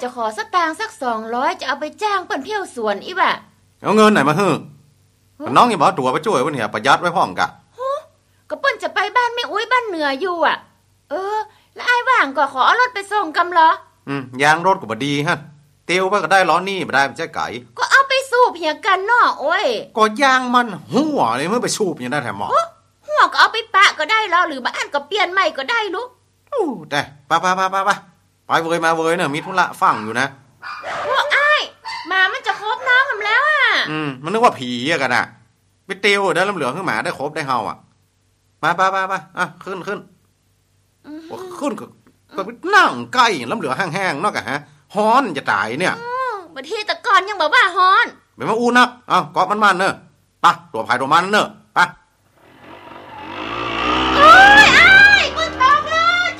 จะขอสตางค์สัก200จะเอาไปจ้างเปิ้นเที่ยวสวนอีบ่ะเอาเงินไหนมาฮื้อน้องอย่าบอกตัวไปช่วยวันเหี่ยประหยัดไว้พร้อมกะก็เปิ้นจะไปบ้านแม่อุ้ยบ้านเหนืออยู่อ่ะแล้วอ้ายว่างก็ขอเอารถไปส่งกำเหรอยางรถก็บ่ดีฮะเตียวไปก็ได้ล้อนี่บ่ได้มันจะไก่ก็เอาไปสูบเหียกันเนาะโอ้ยก็ยางมันหัวเลยเมื่อไปสูบยังได้แถมหมอหัวก็เอาไปปะก็ได้แล้วหรือบ้านก็เปลี่ยนใหม่ก็ได้ลูกแต่ไปไปเวยมาเวยเนี่ยมีธุระฟังอยู่นะพวกอ้ายหมามันจะครบน้องกันแล้วอ่ะมันนึกว่าผีอะกันอะไปเตียวได้ลำเหลืองขึ้นหมาได้ครบได้เฮาอ่ะมาอ่ะขึ้นขึ้นก็นั่งใกล้ลำเหลืองแห้งๆนอกอะฮะฮ้อนจะตายเนี่ยบัดทีตะกอนยังบอกว่าฮ้อนไม่มาอู้นักเกาะมันเนอะปะตัวภายตัวมันเนอะปะ